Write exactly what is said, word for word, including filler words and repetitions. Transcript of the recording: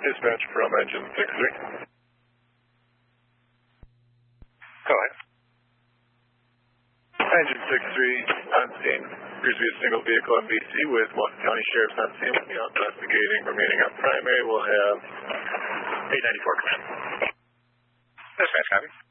Dispatch from engine six three. Go ahead. Engine six three on scene. Appears to be a single vehicle on B C with one county sheriff's on scene. We'll be investigating. Remaining on primary, we'll have eight ninety-four command. Dispatch, copy.